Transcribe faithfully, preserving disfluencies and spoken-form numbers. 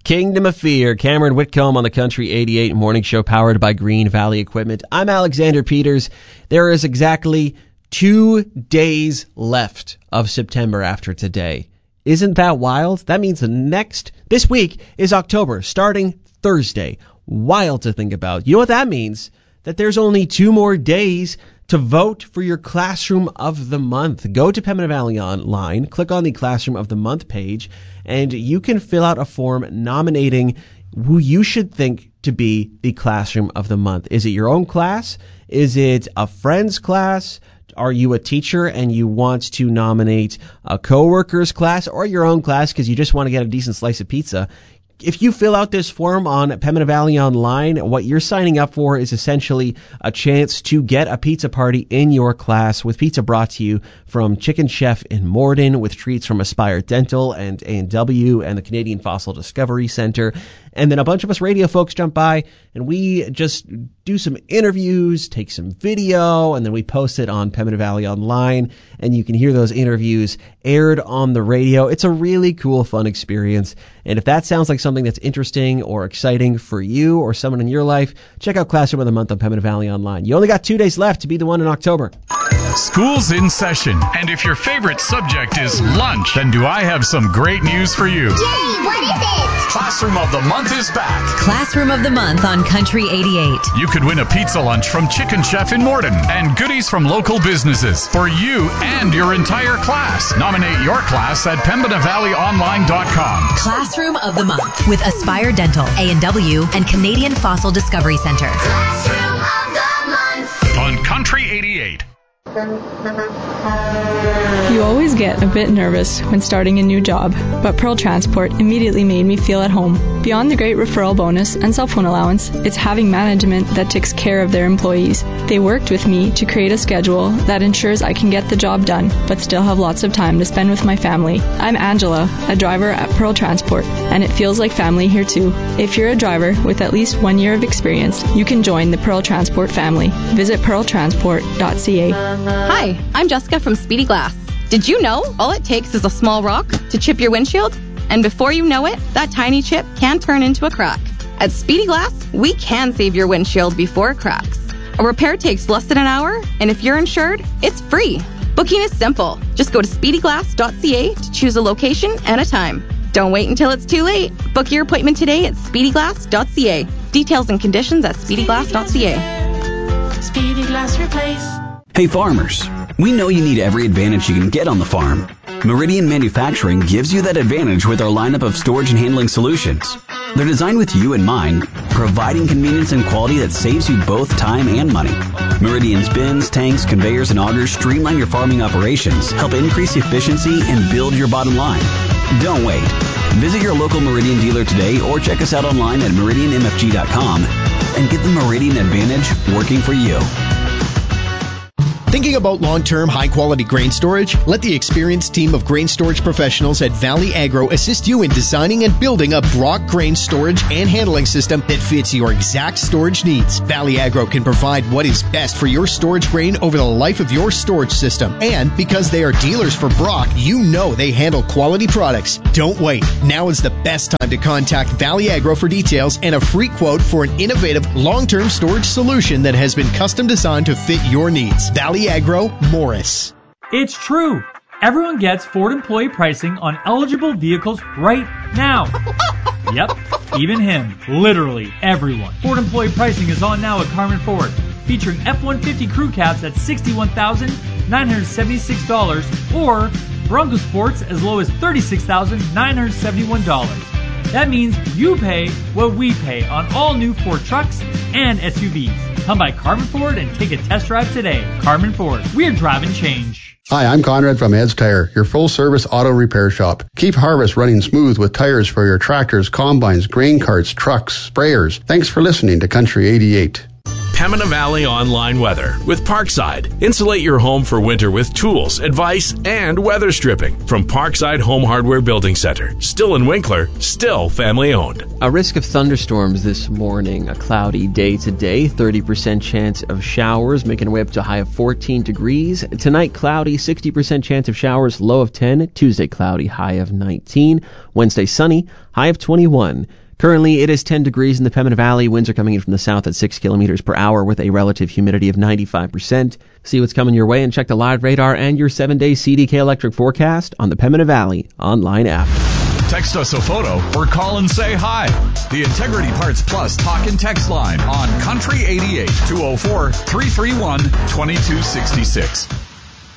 Kingdom of Fear. Cameron Whitcomb on the Country eighty-eight morning show powered by Green Valley Equipment. I'm Alexander Peters. There is exactly two days left of September after today. Isn't that wild? That means the next, this week is October, starting Thursday. Wild to think about. You know what that means? That there's only two more days to vote for your Classroom of the Month. Go to Pembina Valley Online, click on the Classroom of the Month page, and you can fill out a form nominating who you should think to be the Classroom of the Month. Is it your own class? Is it a friend's class? Are you a teacher and you want to nominate a coworker's class or your own class because you just want to get a decent slice of pizza? If you fill out this form on Pembina Valley Online, what you're signing up for is essentially a chance to get a pizza party in your class with pizza brought to you from Chicken Chef in Morden with treats from Aspire Dental and A and W and the Canadian Fossil Discovery Centre. And then a bunch of us radio folks jump by and we just do some interviews, take some video, and then we post it on Pembina Valley Online. And you can hear those interviews aired on the radio. It's a really cool, fun experience. And if that sounds like something that's interesting or exciting for you or someone in your life, check out Classroom of the Month on Pembina Valley Online. You only got two days left to be the one in October. School's in session, and if your favorite subject is lunch, then do I have some great news for you. Yay, what is it? Classroom of the Month is back. Classroom of the Month on Country eighty-eight. You could win a pizza lunch from Chicken Chef in Morden and goodies from local businesses for you and your entire class. Nominate your class at pembina valley online dot com. Classroom of the Month with Aspire Dental, A and W, and Canadian Fossil Discovery Centre. Classroom of the Month On Country eighty-eight. You always get a bit nervous when starting a new job, but Pearl Transport immediately made me feel at home. Beyond the great referral bonus and cell phone allowance, it's having management that takes care of their employees. They worked with me to create a schedule that ensures I can get the job done, but still have lots of time to spend with my family. I'm Angela, a driver at Pearl Transport, and it feels like family here too. If you're a driver with at least one year of experience, you can join the Pearl Transport family. Visit pearl transport dot c a. Hi, I'm Jessica from Speedy Glass. Did you know all it takes is a small rock to chip your windshield? And before you know it, that tiny chip can turn into a crack. At Speedy Glass, we can save your windshield before it cracks. A repair takes less than an hour, and if you're insured, it's free. Booking is simple. Just go to speedy glass dot c a to choose a location and a time. Don't wait until it's too late. Book your appointment today at speedy glass dot c a. Details and conditions at speedy glass dot c a. Speedy Glass Replace. Hey farmers, we know you need every advantage you can get on the farm. Meridian Manufacturing gives you that advantage with our lineup of storage and handling solutions. They're designed with you in mind, providing convenience and quality that saves you both time and money. Meridian's bins, tanks, conveyors, and augers streamline your farming operations, help increase efficiency, and build your bottom line. Don't wait. Visit your local Meridian dealer today or check us out online at meridian m f g dot com and get the Meridian advantage working for you. Thinking about long-term, high-quality grain storage? Let the experienced team of grain storage professionals at Valley Agro assist you in designing and building a Brock grain storage and handling system that fits your exact storage needs. Valley Agro can provide what is best for your storage grain over the life of your storage system. And because they are dealers for Brock, you know they handle quality products. Don't wait. Now is the best time to contact Valley Agro for details and a free quote for an innovative long-term storage solution that has been custom designed to fit your needs. Valley Agro, Morris. It's true. Everyone gets Ford employee pricing on eligible vehicles right now. Yep, even him. Literally everyone. Ford employee pricing is on now at Carmen Ford, featuring F one fifty crew cabs at sixty-one thousand nine hundred seventy-six dollars or Bronco Sports as low as thirty-six thousand nine hundred seventy-one dollars. That means you pay what we pay on all new Ford trucks and S U Vs. Come by Carmen Ford and take a test drive today. Carmen Ford, we're driving change. Hi, I'm Conrad from Ed's Tire, your full-service auto repair shop. Keep harvest running smooth with tires for your tractors, combines, grain carts, trucks, sprayers. Thanks for listening to Country eighty-eight. Pembina Valley Online Weather with Parkside. Insulate your home for winter with tools, advice, and weather stripping from Parkside Home Hardware Building Center. Still in Winkler, still family owned. A risk of thunderstorms this morning. A cloudy day today. thirty percent chance of showers, making our way up to a high of fourteen degrees. Tonight, cloudy, sixty percent chance of showers, low of ten. Tuesday, cloudy, high of nineteen. Wednesday, sunny, high of twenty-one. Currently, it is ten degrees in the Pembina Valley. Winds are coming in from the south at six kilometers per hour with a relative humidity of ninety-five percent. See what's coming your way and check the live radar and your seven-day C D K electric forecast on the Pembina Valley online app. Text us a photo or call and say hi. The Integrity Parts Plus talk and text line on Country eighty-eight, two oh four, three three one, two two six six.